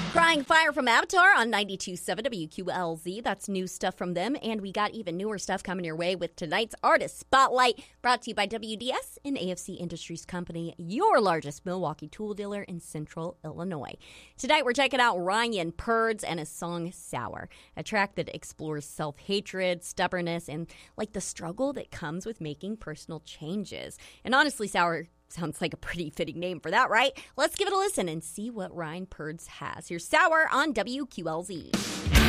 Crying Fire from Avatar on 92.7 WQLZ. That's new stuff from them. And we got even newer stuff coming your way with tonight's Artist Spotlight, brought to you by WDS and AFC Industries Company, your largest Milwaukee tool dealer in Central Illinois. Tonight we're checking out Ryan Purds and his song Sour, a track that explores self-hatred, stubbornness, and like the struggle that comes with making personal changes. And honestly, Sour sounds like a pretty fitting name for that, right? Let's give it a listen and see what Ryan Purds has. Here's Sour on WQLZ.